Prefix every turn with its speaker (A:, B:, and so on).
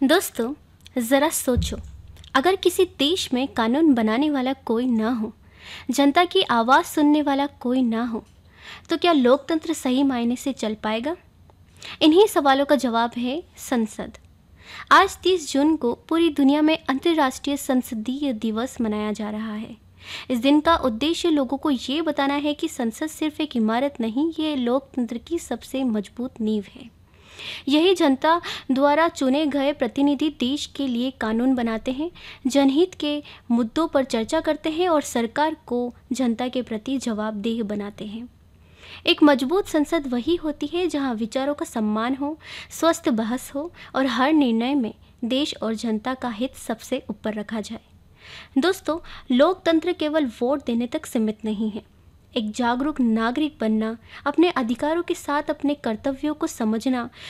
A: दोस्तों, ज़रा सोचो, अगर किसी देश में कानून बनाने वाला कोई ना हो, जनता की आवाज़ सुनने वाला कोई ना हो, तो क्या लोकतंत्र सही मायने से चल पाएगा? इन्हीं सवालों का जवाब है संसद। आज 30 जून को पूरी दुनिया में अंतर्राष्ट्रीय संसदीय दिवस मनाया जा रहा है। इस दिन का उद्देश्य लोगों को ये बताना है कि संसद सिर्फ एक इमारत नहीं, ये लोकतंत्र की सबसे मजबूत नींव है। यही जनता द्वारा चुने गए प्रतिनिधि देश के लिए कानून बनाते हैं, जनहित के मुद्दों पर चर्चा करते हैं और सरकार को जनता के प्रति जवाबदेह बनाते हैं। एक मजबूत संसद वही होती है जहां विचारों का सम्मान हो, स्वस्थ बहस हो और हर निर्णय में देश और जनता का हित सबसे ऊपर रखा जाए। दोस्तों, लोकतंत्र केवल वोट देने तक सीमित नहीं है। एक जागरूक नागरिक बनना, अपने अधिकारों के साथ अपने कर्तव्यों को समझना